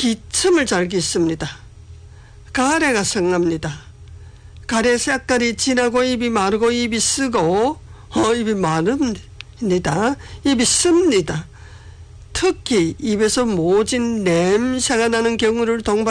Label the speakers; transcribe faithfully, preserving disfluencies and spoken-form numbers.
Speaker 1: 기침을 잘 깃습니다. 가래가 성납니다. 가래 색깔이 진하고 입이 마르고 입이 쓰고 어, 입이 마릅니다. 입이 씁니다. 특히 입에서 모진 냄새가 나는 경우를 동반